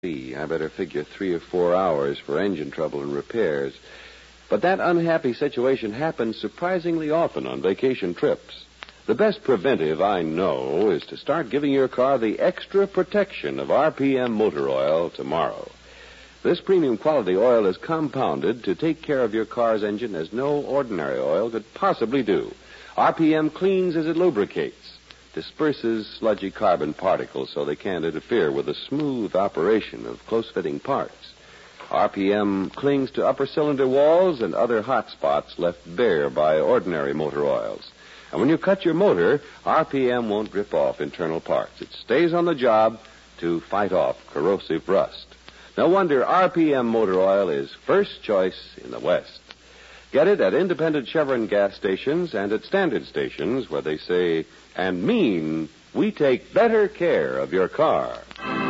I better figure 3 or 4 hours for engine trouble and repairs. But that unhappy situation happens surprisingly often on vacation trips. The best preventive I know is to start giving your car the extra protection of RPM motor oil tomorrow. This premium quality oil is compounded to take care of your car's engine as no ordinary oil could possibly do. RPM cleans as it lubricates, disperses sludgy carbon particles so they can't interfere with the smooth operation of close-fitting parts. RPM clings to upper cylinder walls and other hot spots left bare by ordinary motor oils. And when you cut your motor, RPM won't rip off internal parts. It stays on the job to fight off corrosive rust. No wonder RPM motor oil is first choice in the West. Get it at independent Chevron gas stations and at standard stations where they say and mean we take better care of your car.